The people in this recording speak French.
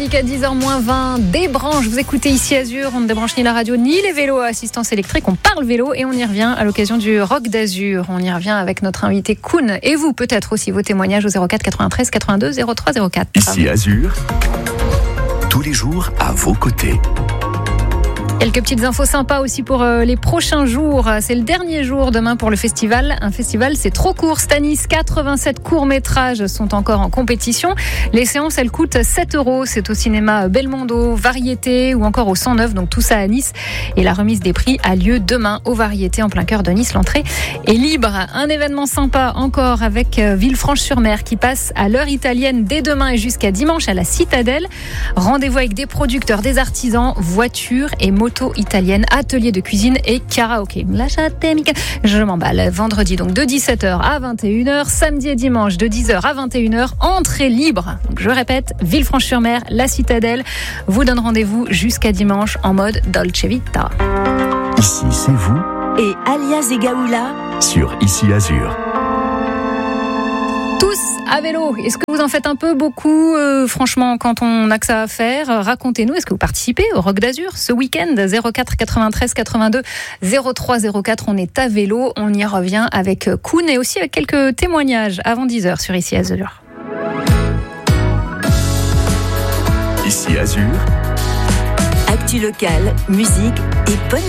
musique à 10h-20. Débranche, vous écoutez ici Azur. On ne débranche ni la radio ni les vélos à assistance électrique. On parle vélo et on y revient à l'occasion du Rock d'Azur. On y revient avec notre invité Koen. Et vous, peut-être aussi vos témoignages au 04 93 82 03 04. Ici Azur, tous les jours à vos côtés. Quelques petites infos sympas aussi pour les prochains jours. C'est le dernier jour demain pour le festival. Un festival, c'est trop court. Stanis, 87 courts-métrages sont encore en compétition. Les séances, elles coûtent 7 €. C'est au cinéma Belmondo, Variété ou encore au 109. Donc tout ça à Nice. Et la remise des prix a lieu demain au Variété en plein cœur de Nice. L'entrée est libre. Un événement sympa encore avec Villefranche-sur-Mer qui passe à l'heure italienne dès demain et jusqu'à dimanche à la Citadelle. Rendez-vous avec des producteurs, des artisans, voitures et moto italienne, atelier de cuisine et karaoké. Je m'emballe. Vendredi donc de 17h à 21h, samedi et dimanche de 10h à 21h, entrée libre. Donc, je répète, Villefranche-sur-Mer, la Citadelle vous donne rendez-vous jusqu'à dimanche en mode Dolce Vita. Ici, c'est vous et Alias et Gaoula sur Ici Azur. Tous à vélo. Est-ce que vous en faites un peu, beaucoup franchement, quand on a que ça à faire, racontez-nous. Est-ce que vous participez au Rock d'Azur ce week-end? 04 93 82 03 04. On est à vélo. On y revient avec Koen et aussi avec quelques témoignages avant 10h sur Ici Azur. Ici Azur. Actu locale, musique et bonne